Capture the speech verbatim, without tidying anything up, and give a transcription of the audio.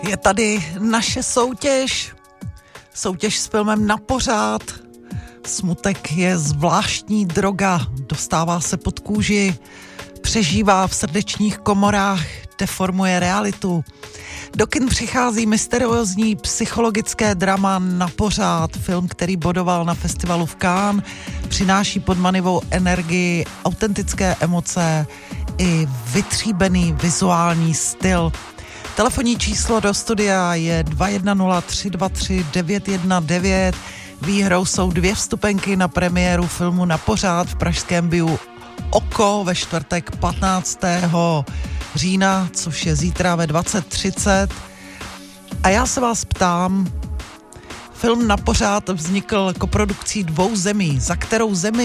Je tady naše soutěž. Soutěž s filmem Na pořád. Smutek je zvláštní droga, dostává se pod kůži, přežívá v srdečních komorách, deformuje realitu. Do kin přichází mysteriózní psychologické drama Na pořád, film, který bodoval na festivalu v Cannes, přináší podmanivou energii, autentické emoce i vytříbený vizuální styl. Telefonní číslo do studia je dva jedna nula tři dva tři devět jedna devět. Výhrou jsou dvě vstupenky na premiéru filmu Na pořád v pražském biu Oko ve čtvrtek patnáctého října, což je zítra ve dvacet třicet. A já se vás ptám, film Na pořád vznikl koprodukcí dvou zemí. Za kterou zemi